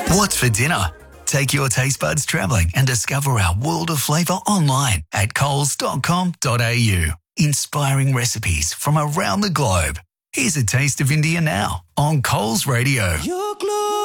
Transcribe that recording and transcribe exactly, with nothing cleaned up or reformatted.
What's for dinner? Take your taste buds travelling and discover our world of flavour online at coles dot com dot a u. Inspiring recipes from around the globe. Here's a taste of India now on Coles Radio. Your glory.